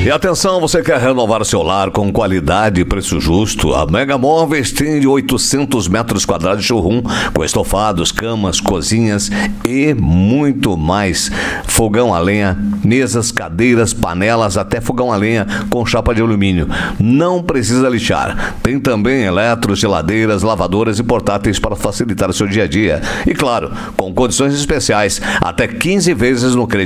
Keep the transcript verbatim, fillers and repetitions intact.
E atenção, você quer renovar seu lar com qualidade e preço justo? A Mega Móveis tem oitocentos metros quadrados de showroom com estofados, camas, cozinhas e muito mais. Fogão a lenha, mesas, cadeiras, panelas, até fogão a lenha com chapa de alumínio. Não precisa lixar. Tem também eletros, geladeiras, lavadoras e portáteis para facilitar o seu dia a dia. E claro, com condições especiais, até quinze vezes no crédito